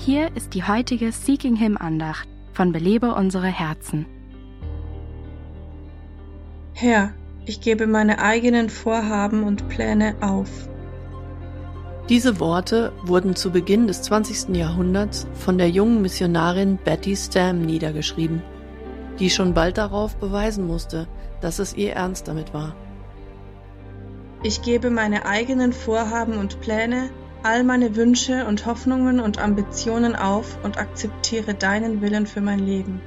Hier ist die heutige Seeking Him Andacht von Belebe unsere Herzen. Herr, ich gebe meine eigenen Vorhaben und Pläne auf. Diese Worte wurden zu Beginn des 20. Jahrhunderts von der jungen Missionarin Betty Stam niedergeschrieben, die schon bald darauf beweisen musste, dass es ihr ernst damit war. Ich gebe meine eigenen Vorhaben und Pläne, all meine Wünsche und Hoffnungen und Ambitionen auf und akzeptiere deinen Willen für mein Leben.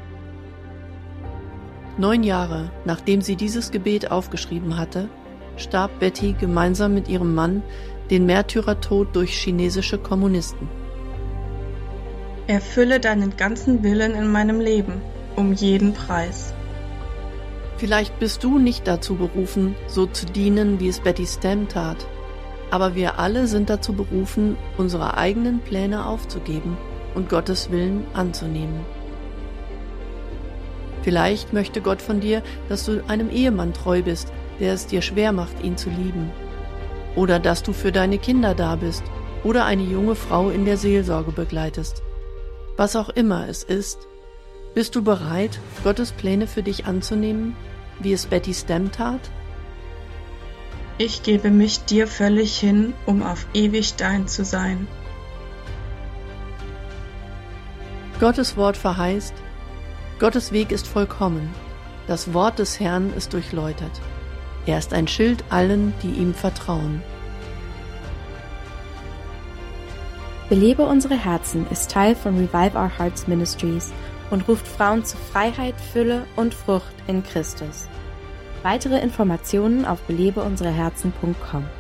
9 Jahre, nachdem sie dieses Gebet aufgeschrieben hatte, starb Betty gemeinsam mit ihrem Mann den Märtyrertod durch chinesische Kommunisten. Erfülle deinen ganzen Willen in meinem Leben, um jeden Preis. Vielleicht bist du nicht dazu berufen, so zu dienen, wie es Betty Stam tat. Aber wir alle sind dazu berufen, unsere eigenen Pläne aufzugeben und Gottes Willen anzunehmen. Vielleicht möchte Gott von dir, dass du einem Ehemann treu bist, der es dir schwer macht, ihn zu lieben. Oder dass du für deine Kinder da bist oder eine junge Frau in der Seelsorge begleitest. Was auch immer es ist, bist du bereit, Gottes Pläne für dich anzunehmen, wie es Betty Stam tat? Ich gebe mich dir völlig hin, um auf ewig dein zu sein. Gottes Wort verheißt, Gottes Weg ist vollkommen, das Wort des Herrn ist durchläutert. Er ist ein Schild allen, die ihm vertrauen. Belebe unsere Herzen ist Teil von Revive Our Hearts Ministries und ruft Frauen zu Freiheit, Fülle und Frucht in Christus. Weitere Informationen auf belebeunsereherzen.com.